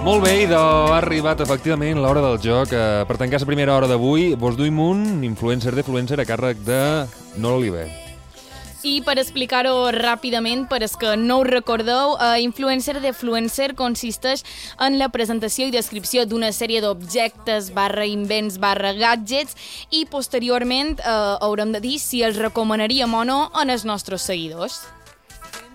Molt bé, idò, ha arribat efectivament l'hora del joc. Per tancar la primera hora d'avui, vos duim un influencer de Fluencer a càrrec de Nora Oliver. I per explicar-ho ràpidament, per als que no ho recordeu, Influencer de Fluencer consisteix en la presentació i descripció d'una sèrie d'objectes /invents /gadgets i posteriorment haurem de dir si els recomanaríem o no en els nostres seguidors.